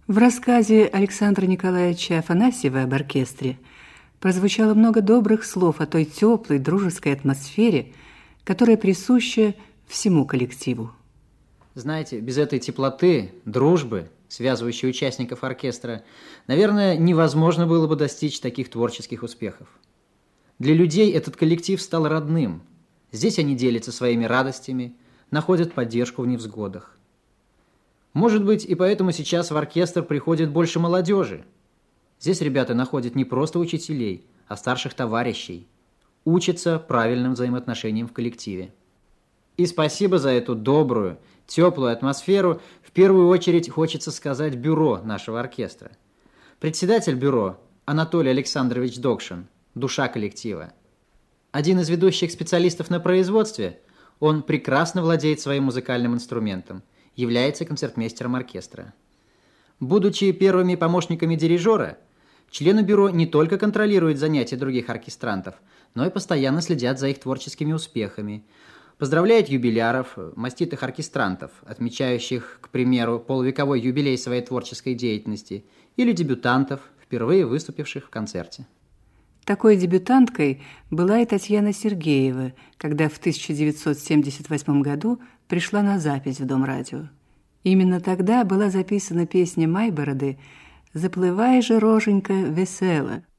В рассказе Александра Николаевича Афанасьева об оркестре прозвучало много добрых слов о той теплой, дружеской атмосфере, которая присуща всему коллективу. Знаете, без этой теплоты, дружбы, связывающей участников оркестра, наверное, невозможно было бы достичь таких творческих успехов. Для людей этот коллектив стал родным. Здесь они делятся своими радостями, находят поддержку в невзгодах. Может быть, и поэтому сейчас в оркестр приходит больше молодежи. Здесь ребята находят не просто учителей, а старших товарищей, учатся правильным взаимоотношениям в коллективе. И спасибо за эту добрую, теплую атмосферу в первую очередь хочется сказать бюро нашего оркестра. Председатель бюро Анатолий Александрович Докшин, душа коллектива. Один из ведущих специалистов на производстве, он прекрасно владеет своим музыкальным инструментом, является концертмейстером оркестра. Будучи первыми помощниками дирижера, члены бюро не только контролируют занятия других оркестрантов, но и постоянно следят за их творческими успехами, поздравляют юбиляров, маститых оркестрантов, отмечающих, к примеру, полувековой юбилей своей творческой деятельности, или дебютантов, впервые выступивших в концерте. Такой дебютанткой была и Татьяна Сергеева, когда в 1978 году пришла на запись в Дом радио. Именно тогда была записана песня Майбороды «Заплывай же, роженька, весела».